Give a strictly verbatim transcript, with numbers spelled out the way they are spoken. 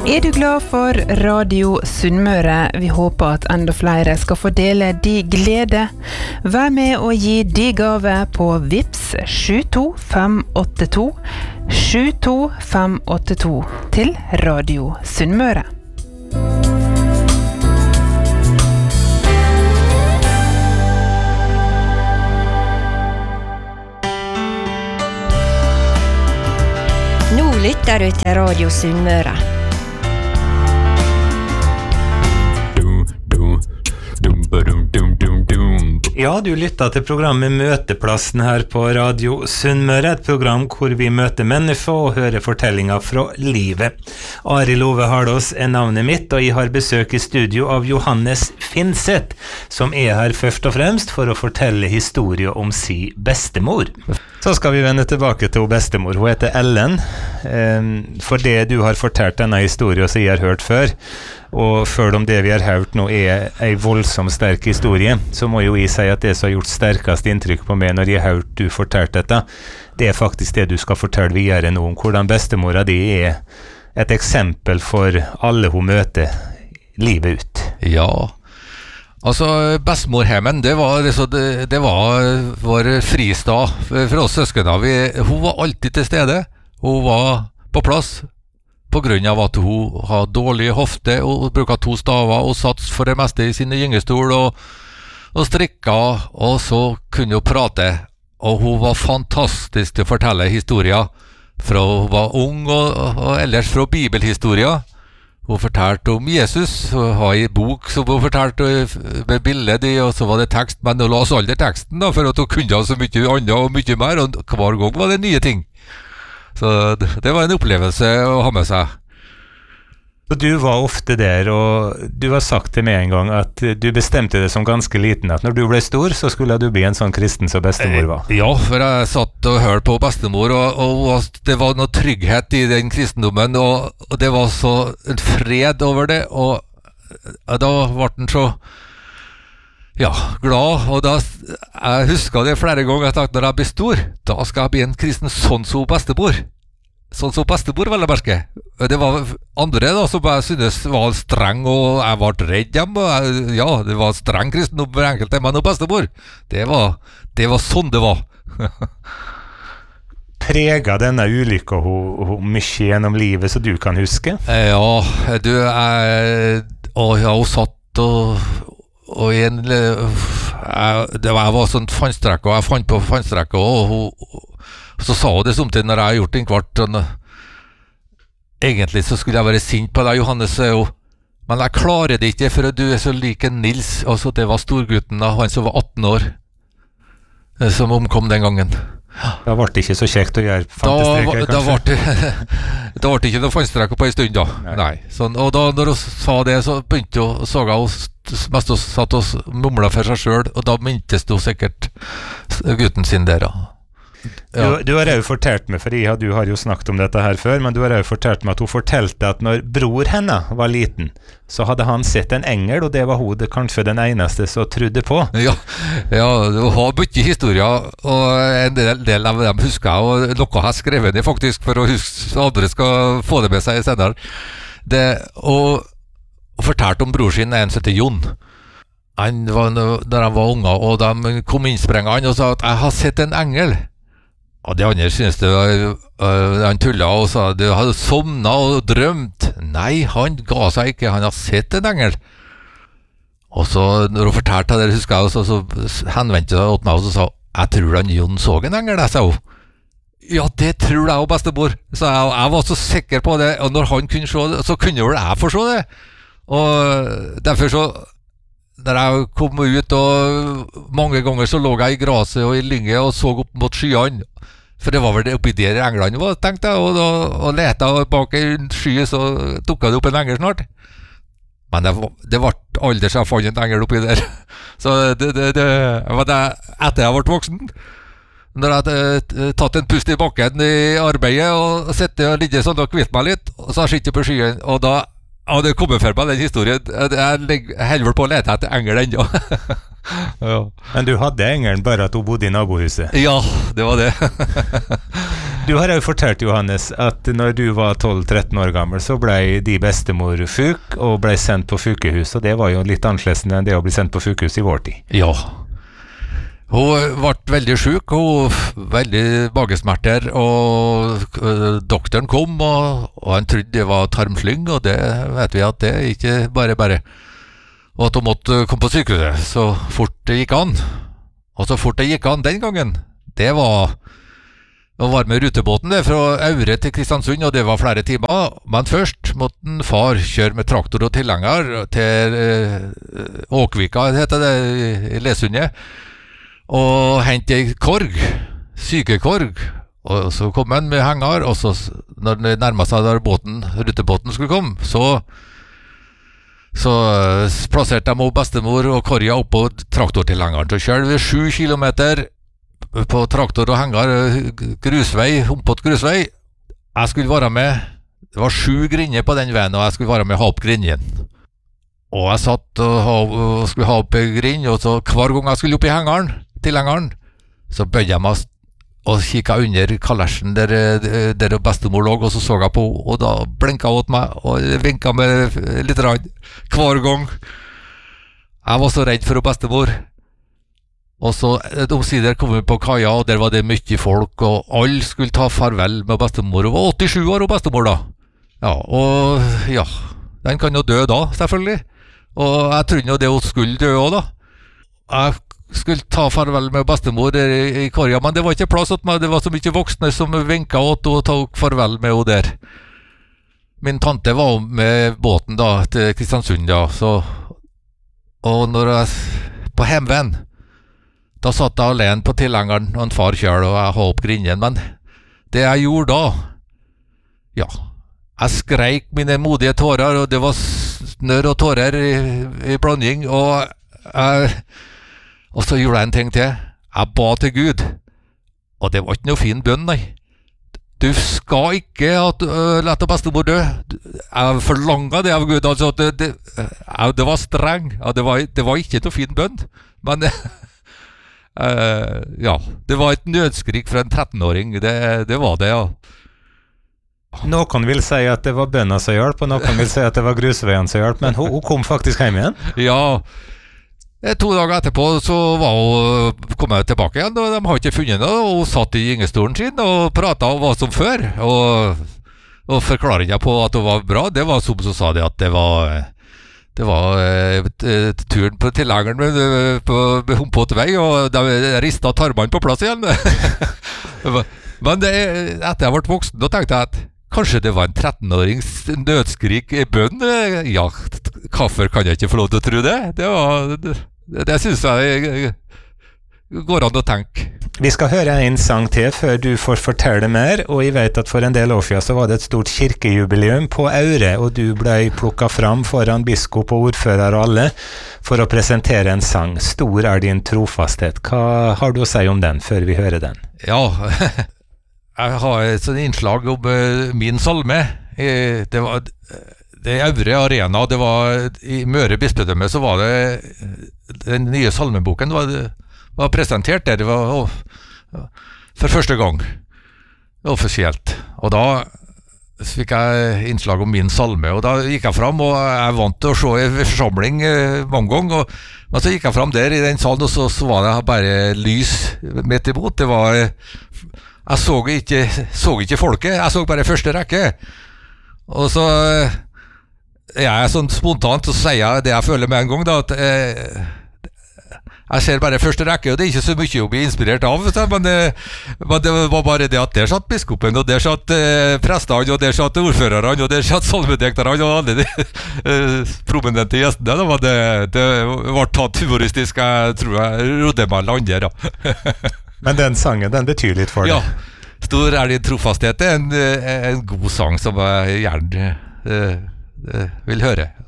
Er du glad for Radio Sunnmøre? Vi håper at enda flere skal få dele de glede. Vær med og gi de gave på Vips sju to fem åtte to sju to fem åtte to til Radio Sunnmøre. Nå lytter du til Radio Sunnmøre. Ja, du lytter til programmet Møteplassen her på Radio Sunnmøre, et program hvor vi møter mennesker og hører fortellinger fra livet. Arild Ove Harlås er navnet mitt, og jeg har besøk i studio av Johannes Finseth, som er her først og fremst for å fortelle historier om si bestemor. Så skal vi vende tilbake til bestemor. Hun heter Ellen. For det du har fortalt denne historien som jeg har hørt før, og selv om det vi har hørt nå er en voldsomt sterk historie, så må jo jeg si at det som har gjort sterkest inntrykk på meg når jeg har hørt du fortalt dette, det er faktisk det du skal fortelle videre nå om hvordan bestemora di er et eksempel for alle hun møter livet ut. Ja, altså bestemorhemmen, det var, det, det var vår fristad for oss søskene. Vi, hun var alltid til stede, hun var på plass, på grunn av at hun har dårlige hofte og bruker to staver og satt for det meste i sine gyngestol og, og strikka, og så kunne hun prate, og hun var fantastisk til å fortelle historier fra hun var ung og, og ellers fra bibelhistorier. Hun fortalte om Jesus, hun har en bok som hun fortalte med bildet i, og så var det tekst, men hun la oss aldri teksten da, for at hun kunne så mye annet og mye mer, og hver gang var det nye ting. Så det var en opplevelse å ha med seg. Så du var ofte der, og du har sagt til meg en gang at du bestemte det som ganske liten, at når du ble stor, så skulle du bli en sånn kristen som bestemor var. Ja, for jeg satt og hørte på bestemor, og, og det var noe trygghet i den kristendommen, og, og det var så en fred over det, og da ble den så ja, glad, og da, jeg husker det flere ganger, at når jeg blir stor, da skal jeg bli en kristen sånn som bestemor. Sånn som bestemor, vel jeg merke. Det var andre da, som jeg synes var streng, og jeg var redd dem, og jeg, ja, det var streng kristendom for enkelte, men og bestemor, det var, det var sånn det var. Preget denne ulykka hun, hun mye gjennom livet, så du kan huske? Ja, du, jeg, og ja, hun satt og og en, jeg, det var, jeg var sånn fannstrekk, og jeg fant på fannstrekk, og hun, så sa hun det samtidig når jeg har gjort en kvart, og, egentlig så skulle jeg være sint på deg, Johannes, og, men jeg klarer det ikke, for du er så like Nils, altså det var storgutten, han som var atten år, som omkom den gangen. Da ble det ikke så kjekt å gjøre fantestreker, da, kanskje? Da ble det ikke noe fannstreker på en stund da. Nei. Nei. Sånn, og da når hun sa det, så begynte hun, så jeg hun mest hun satt og mumlet for seg selv, og da mintes hun sikkert gutten sin der. Ja. Du, du har jo fortalt meg, for jeg, du har jo snakket om dette her før, men du har jo fortalt meg at hun fortalte at når bror henne var liten, så hadde han sett en engel, og det var hun det kanskje den eneste som trodde på. Ja, ja, hun har mye historier, og en del, del av dem husker jeg, og noe har jeg skrevet det faktisk, for å huske, så andre skal få det med seg senere. Det, og, og fortalte om bror sin, en som heter Jon. Han var, når han var unge, og de kom innsprengende han og sa at jeg har sett en engel. Og de andre synes det var, uh, han tullet og sa, du hadde somnet og drømt. Nei, han ga seg ikke, han har sett en engel. Og så, når hun fortalte det, husker jeg, så, så henvendte hun til meg og så sa, jeg tror han Jon så en engel, jeg sa hun. Ja, det tror jeg og bestemor. Så jeg, jeg var så sikker på det, og når han kunne se det, så kunne vel jeg få se det. Og derfor så, når jeg kom ut, og mange ganger så lå jeg i graset og i lynget og så opp mot skyene, for det var vel det oppi der englene var, tenkte jeg, og, og, og lette jeg bak en sky, så tok jeg det opp en engel snart. Men det, det ble aldri så jeg fant en engel oppi der. Så det, det, det var det etter jeg ble voksen. Når jeg hadde tatt en pust i bakken i arbeidet, og sette og ligge sånn og kvitt meg litt, og så har jeg sittet på skyen, og da Ja, det kommer for meg den historien. Jeg holder på å lete etter engel ennå. Ja. Men du hadde engelen bare at hun bodde i nabohuset? Ja, det var det. Du har jo fortalt, Johannes, at når du var tolv tretten år gammel, så ble de bestemor syk og ble sendt på sykehus, og det var jo litt annerledes enn det å bli sendt på sykehus i vår tid. Ja. Hun ble veldig syk, hun veldig magesmerter, og øh, doktoren kom, og, og han trodde det var tarmslyng, og det vet vi at det er ikke bare bare. Og at hun måtte komme på sykehuset så fort det gikk an. Og så fort det gikk an den gangen, det var å være med rutebåten det, fra Aure til Kristiansund, og det var flere timer. Men først måtte en far kjøre med traktor og tilhenger til øh, Åkvika, heter det, i Lesundet, og hente ei korg, sykekorg, og så kom han med henger, og så når det nærmet seg der båten, rutebåten skulle komme, så så plasserte de bestemor og korja opp på traktortilhengeren. Så kjørte vi sju kilometer på traktor og henger, grusvei, humpått grusvei. Jeg skulle være med, det var sju grinner på den veien, og jeg skulle være med å ha opp grinnen. Og jeg satt og, ha, og skulle ha opp grinn, og så hver gang jeg skulle opp i hengeren, tilhengeren, så bøyde jeg meg og kikket under kalesjen der, der bestemor lå, og så så jeg på, og da blinket hun åt meg, og vinket med litt rann, hver gang. Jeg var så redd for bestemor. Og så omsider kom vi på kaja, og der var det mye folk, og alle skulle ta farvel med bestemor. Hun var åttisju år, og bestemor da. Ja, og ja, den kan jo dø da, selvfølgelig. Og jeg trodde jo det hun skulle dø også da. Jeg skulle ta farvel med bestemor der i, i korja, men det var ikke plass åt meg. Det var så mye voksne som vinket åt og tok farvel med henne der. Min tante var med båten da til Kristiansund, ja, så, og når jeg på hjemveien, da satt jeg alene på tilhengeren og en far kjøl, og jeg har opp grinnen, men det jeg gjorde da, ja, jeg skreik mine modige tårer, og det var snør og tårer i, i blanding, og jeg Og så gjorde jeg en ting til. Jeg ba til Gud. Og det var ikke noe fin bønn, nei. Du skal ikke at, uh, lette bestemor dø. Jeg forlanget det av Gud. Altså, det, det, uh, det var streng. Ja, det, var, det var ikke noe fin bønn. Men uh, ja, det var et nødskrik fra en trettenåring. Det, det var det, ja. Noen vil si at det var bønna som hjalp, og noen vil si at det var grusveien som hjalp, men hun, hun kom faktisk hjem igjen. Ja, to dager etterpå så var hun, kom jeg tilbake igjen, og de har ikke funnet noe, og hun satt i gyngestolen sin og pratet om hva som før, og, og forklaringen på at hun var bra, det var som som sa det at det var, det var eh, turen på tilhengeren med, på, med humpått vei, og de ristet tarmene på plass igjen. Men det, etter jeg ble voksen, da tenkte jeg at kanskje det var en trettenårings nødskrik i bønn. Ja, hvorfor kan jeg ikke få lov til å tro det? Det, var, det, det synes jeg går an å tenke. Vi skal høre en sang til før du får fortelle mer, og jeg vet at for en del år siden så var det et stort kirkejubileum på Aure, og du ble plukket fram foran biskop og ordfører og alle for å presentere en sang. Stor er din trofasthet. Hva har du å si om den før vi hører den? Ja, jeg har et sånt innslag om uh, min salme. I, det var det Aure Arena, det var i Møre bispedømme, så var det den nye salmeboken var, var presentert der. Det var oh, for første gang offisielt. Og da fikk jeg innslag om min salme, og da gikk jeg fram, og jeg vant til å se en forsamling uh, mange ganger, og, men så gikk jeg fram der i den salen, og så, så var det bare lys midt imot. Det var Jeg så ikke, så ikke folket, jeg så bare første rekke. Og så jeg er sånn spontant, så sier jeg det jeg føler med en gang, da, at eh, jeg ser bare første rekke, og det er ikke så mye å bli inspirert av, men det, men det var bare det at der satt biskopen, og der satt eh, prestene, og der satt ordførerne, og der satt salmedekterne, og alle de eh, prominente gjestene. Da var det, det var tatt humoristisk, jeg tror jeg rodde meg lander, ja. Men den sangen, den betyr litt for deg. Ja, Stor er din trofasthet. En, en god sang som jeg gjerne uh, uh, vil høre.